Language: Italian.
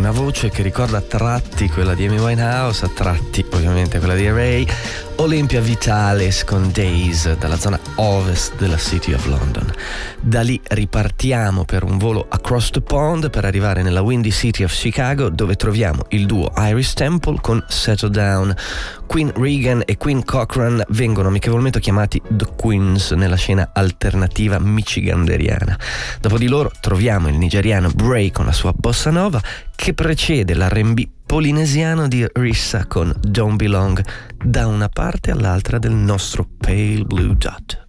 una voce che ricorda a tratti quella di Amy Winehouse, a tratti ovviamente quella di Ray. Olympia Vitalis con Days dalla zona ovest della City of London. Da lì ripartiamo per un volo across the pond per arrivare nella Windy City of Chicago, dove troviamo il duo Iris Temple con Settle Down. Queen Regan e Queen Cochran vengono amichevolmente chiamati The Queens nella scena alternativa michiganderiana. Dopo di loro troviamo il nigeriano Bray con la sua bossa nova, che precede l'R&B polinesiano di Rissa con Don't Belong, da una parte all'altra del nostro Pale Blue Dot.